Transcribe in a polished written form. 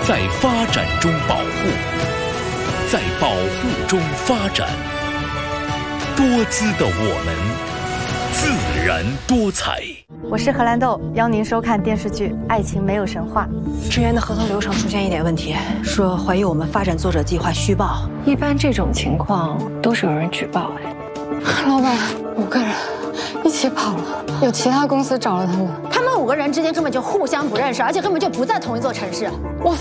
在发展中保护，在保护中发展。多姿的我们，自然多彩。 我是荷兰豆，邀您收看电视剧《爱情没有神话》。 职员的合同流程出现一点问题，说怀疑我们发展作者计划虚报。 一般这种情况都是有人举报哎。 老板，5个人一起跑了，有其他公司找了他们。 他们5个人之间根本就互相不认识，而且根本就不在同一座城市。